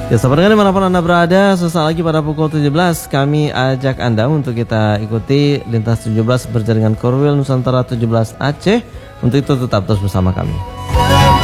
Ya, sahabat pendengar dimanapun Anda berada, sesaat lagi pada pukul 17 kami ajak Anda untuk kita ikuti Lintas 17 berjaringan Korwil Nusantara 17 Aceh. Untuk itu tetap terus bersama kami.